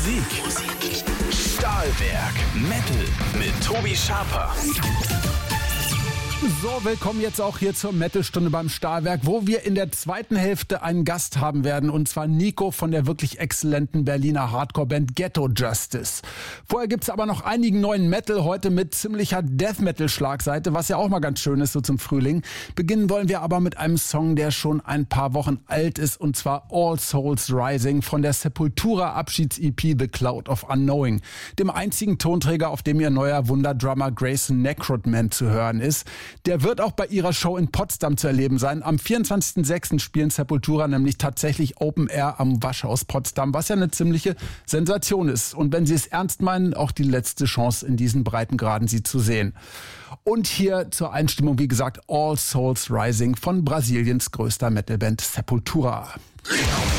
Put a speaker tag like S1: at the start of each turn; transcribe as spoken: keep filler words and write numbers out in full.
S1: Musik. Stahlwerk. Metal mit Tobi Schaper.
S2: So, willkommen jetzt auch hier zur Metal-Stunde beim Stahlwerk, wo wir in der zweiten Hälfte einen Gast haben werden, und zwar Nico von der wirklich exzellenten Berliner Hardcore-Band Ghetto Justice. Vorher gibt's aber noch einigen neuen Metal, heute mit ziemlicher Death-Metal-Schlagseite, was ja auch mal ganz schön ist, so zum Frühling. Beginnen wollen wir aber mit einem Song, der schon ein paar Wochen alt ist, und zwar All Souls Rising von der Sepultura-Abschieds-E P The Cloud of Unknowing, dem einzigen Tonträger, auf dem ihr neuer Wunderdrummer Grayson Necrotman zu hören ist. Der wird auch bei ihrer Show in Potsdam zu erleben sein. Am vierundzwanzigsten sechsten spielen Sepultura nämlich tatsächlich Open Air am Waschhaus Potsdam, was ja eine ziemliche Sensation ist. Und wenn sie es ernst meinen, auch die letzte Chance in diesen Breitengraden sie zu sehen. Und hier zur Einstimmung, wie gesagt, All Souls Rising von Brasiliens größter Metalband Sepultura.